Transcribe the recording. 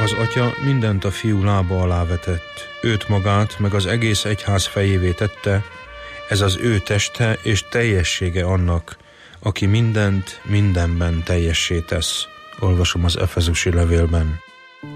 Az Atya mindent a Fiú lába alá vetett, őt magát meg az egész egyház fejévé tette, ez az ő teste és teljessége annak, aki mindent mindenben teljessé tesz. Olvasom az Efezusi levélben.